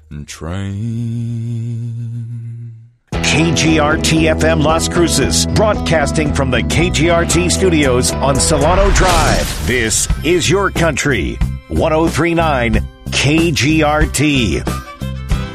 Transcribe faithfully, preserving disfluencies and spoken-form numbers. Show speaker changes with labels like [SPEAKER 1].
[SPEAKER 1] train.
[SPEAKER 2] K G R T F M Las Cruces, broadcasting from the K G R T studios on Solano Drive. This is your country. one oh three point nine K G R T.